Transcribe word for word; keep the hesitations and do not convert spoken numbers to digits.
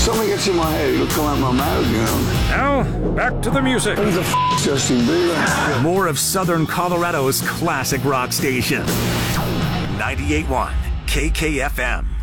something gets in my head, it'll come out my mouth, you know. Now, back to the music. Who the f*** Justin Bieber? More of Southern Colorado's classic rock station. ninety-eight point one K K F M.